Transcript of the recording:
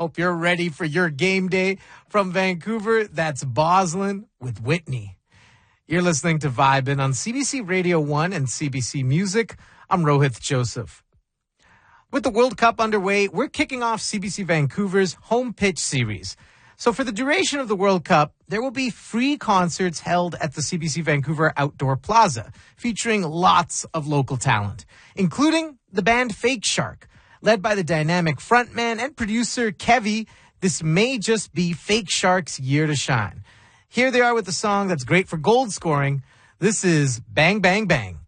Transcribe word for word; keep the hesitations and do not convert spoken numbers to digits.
Hope you're ready for your game day. From Vancouver, that's Boslin with Whitney. You're listening to Vibin' on C B C Radio one and C B C Music. I'm Rohith Joseph. With the World Cup underway, we're kicking off C B C Vancouver's Home Pitch series. So for the duration of the World Cup, there will be free concerts held at the C B C Vancouver Outdoor Plaza, featuring lots of local talent, including the band Fake Shark. Led by the dynamic frontman and producer Kevy, this may just be Fake Shark's year to shine. Here they are with a song that's great for gold scoring. This is Bang Bang Bang.